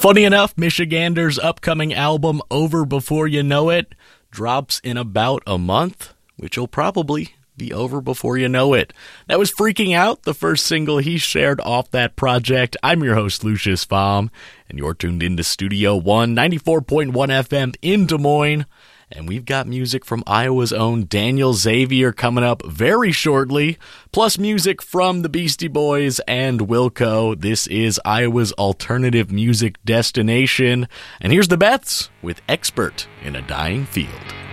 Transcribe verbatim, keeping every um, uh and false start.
Funny enough, Michigander's upcoming album, Over Before You Know It, drops in about a month, which will probably be over before you know it. That was Freaking Out, the first single he shared off that project. I'm your host, Lucius Baum, and you're tuned into Studio One, ninety-four point one F M in Des Moines. And we've got music from Iowa's own Daniel Xavier coming up very shortly, plus music from the Beastie Boys and Wilco. This is Iowa's alternative music destination. And here's the Beths with Expert in a Dying Field.